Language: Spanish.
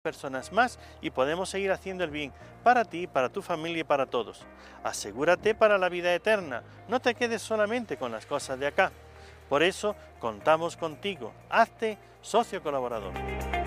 personas más y podemos seguir haciendo el bien para ti, para tu familia y para todos. Asegúrate para la vida eterna, no te quedes solamente con las cosas de acá. Por eso contamos contigo, hazte socio colaborador.